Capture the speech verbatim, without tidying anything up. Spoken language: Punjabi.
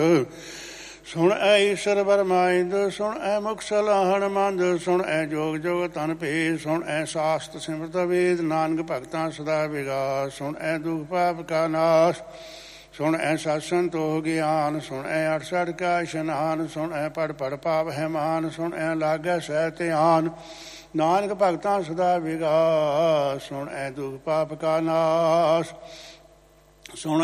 ਸੁਣ ਐ ਈਸ਼ਰ ਬਰਮਾਇੰਦ, ਸੁਣ ਐ ਮੁਖ ਸਲਾਹਣ ਮੰਦ, ਸੁਣ ਐ ਜੋਗ ਜੋਗ ਤਨ ਭੇਦ, ਸੁਣ ਐ ਸਾਸਤ ਸਿਮਰਤ ਵੇਦ, ਨਾਨਕ ਭਗਤਾਂ ਸਦਾ ਵਿਗਾਸ, ਸੁਣ ਐ ਦੁਖ ਪਾਪ ਕਾ ਨਾਸ਼, ਸੁਣ ਐ ਸਤ ਸੰਤੋਖ ਗਿਆਨ, ਸੁਣ ਐ ਅਠਸਠ ਕਾ ਇਸ਼ਨਾਨ, ਸੁਣ ਐ ਪੜ ਪੜ ਪਾਪ ਹੈ ਮਾਨ, ਸੁਣ ਐ ਲਾਗੈ ਸਹਿ ਧਿਆਨ, ਨਾਨਕ ਭਗਤਾਂ ਸਦਾ ਵਿਗਾਸ, ਸੁਣ ਐ ਦੁਖ ਪਾਪ ਕਾ ਨਾਸ਼, ਸੁਣ